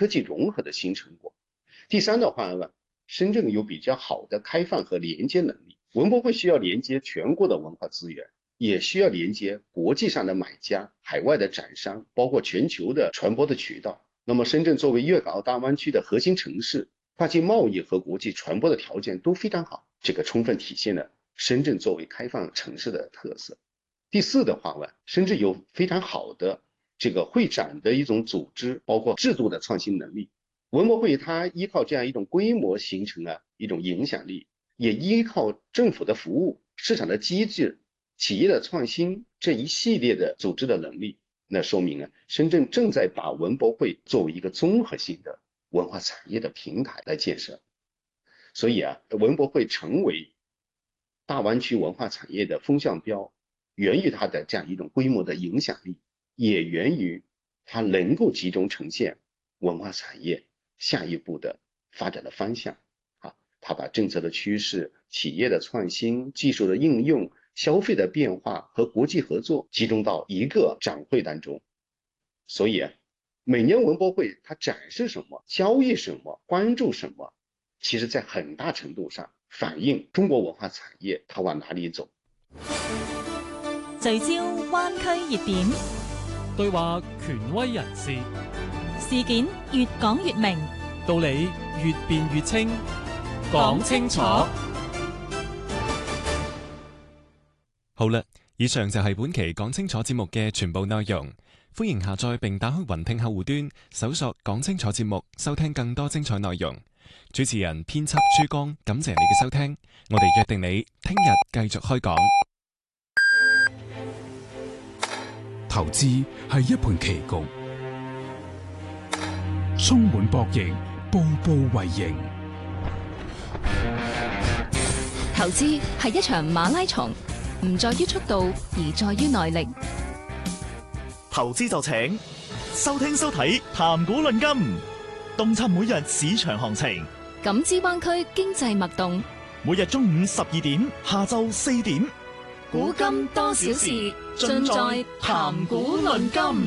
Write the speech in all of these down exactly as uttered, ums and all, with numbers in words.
科技融合的新成果。第三的话呢，深圳有比较好的开放和连接能力，文博会需要连接全国的文化资源，也需要连接国际上的买家、海外的展商，包括全球的传播的渠道。那么深圳作为粤港澳大湾区的核心城市，跨境贸易和国际传播的条件都非常好，这个充分体现了深圳作为开放城市的特色。第四的话呢，深圳有非常好的这个会展的一种组织，包括制度的创新能力。文博会它依靠这样一种规模形成了一种影响力，也依靠政府的服务、市场的机制、企业的创新这一系列的组织的能力。那说明啊，深圳正在把文博会作为一个综合性的文化产业的平台来建设。所以啊，文博会成为大湾区文化产业的风向标，源于它的这样一种规模的影响力，也源于它能够集中呈现文化产业下一步的发展的方向。啊，它把政策的趋势、企业的创新、技术的应用、消费的变化和国际合作集中到一个展会当中。所以啊，每年文博会它展示什么、交易什么、关注什么，其實在很大程度上反映中國文化產業它往哪裏走。 聚焦灣區熱點， 對話權威人士， 事件越講越明， 道理越辯越清，講清楚。 好啦，以上就係本期講清楚節目嘅全部內容。歡迎下載並打開雲聽客戶端，搜索講清楚節目，收聽更多精彩內容。主持人編輯朱江，感謝你嘅收聽，我哋約定你聽日繼續開講。 投資係一盤棋局，充滿博弈，步步為營。 投資係一場馬拉松，唔在於速度，而在於耐力。 投資就請收聽收睇談股論金，洞察每日市場行情， 感知灣區經濟脈動。 每日中午十二點，下晝四點， 股金多少事，盡在談股論金。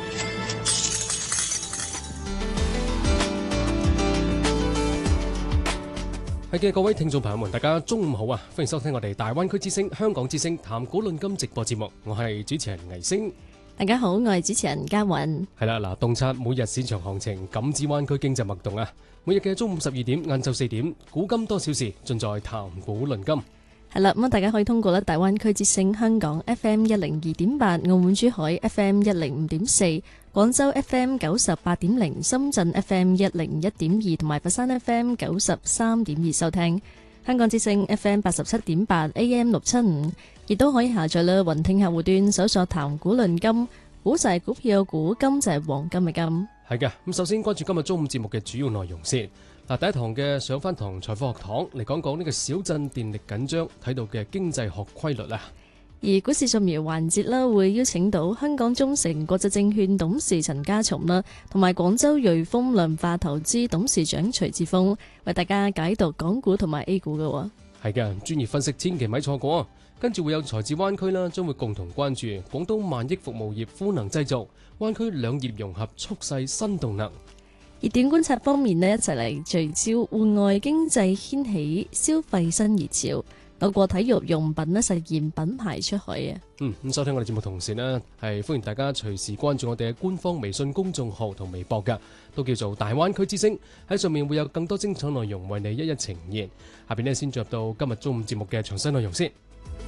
係嘅，各位聽眾朋友們，大家中午好啊！歡迎收聽我哋大灣區之聲、香港之聲談股論金直播節目，我係主持人倪星。 大家好，我係主持人嘉韻。 係啦，嗱，洞察每日市場行情，感知灣區經濟脈動啊！每日嘅中午十二點、晏晝四點，股金多少事，盡在談股論金。 係啦，咁大家可以通過咧大灣區之聲香港 F M 一零二點八、澳門珠海 F M 一零五點四、廣州 F M 九十八點零、深圳 F M 一零一點二同埋佛山 F M 九十三點二收聽。香港之聲 F M 八十七點八 A M 六七五，亦都可以下載啦雲聽客戶端搜索談股論金，股就係股票嘅股，金就係黃金嘅金。 係嘅，咁首先關注今日中午節目嘅主要內容先。嗱，第一堂嘅上翻堂財科學堂嚟講講呢個小鎮電力緊張睇到嘅經濟學規律啦。 而股市掃描環節啦，會邀請到香港中誠國際證券董事陳家松啦，同埋廣州瑞豐量化投資董事長徐志峰為大家解讀港股同埋 A 股嘅。 係嘅，專業分析千祈咪錯過。跟住會有財智灣區啦，將會共同關注廣東萬億服務業賦能製造，灣區兩業融合促勢新動能。 熱點觀察方面呢，一齊嚟聚焦戶外經濟掀起消費新熱潮，透過體育用品呢實現品牌出海啊！ 嗯，咁收聽我哋節目同時呢，係歡迎大家隨時關注我哋嘅官方微信公眾號同微博㗎，都叫做大灣區之聲，喺上面會有更多精彩內容為你一一呈現。下邊呢，先進入到今日中午節目嘅詳細內容先。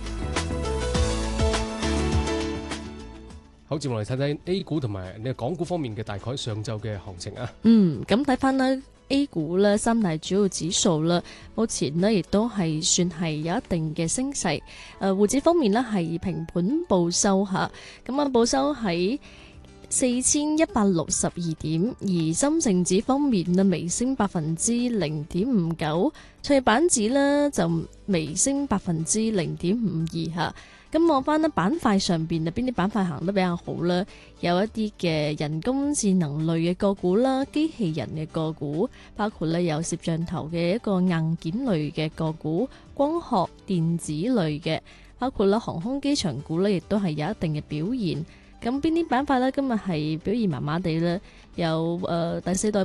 好，接落嚟睇睇 A 股同埋你港股方面嘅大概上晝嘅行情啊。 嗯，咁睇翻呢 A 股咧，三大主要指數啦，目前呢亦都係算係有一定嘅升勢。誒、呃，滬指方面呢係平盤報收下，咁啊報收喺四千一百六十二點，而深證指方面呢微升百分之零點五九，創業板指呢就微升百分之零點五二下。咁望翻呢板塊上邊啊，邊啲板塊行得比較好呢？有一啲嘅人工智能類嘅個股啦，機器人嘅個股，包括呢有攝像頭嘅一個硬件類嘅個股，光學電子類嘅，包括啦航空機場股呢亦都係有一定嘅表現。咁邊啲板塊呢？今日係表現麻麻地呢？有誒、呃、第四代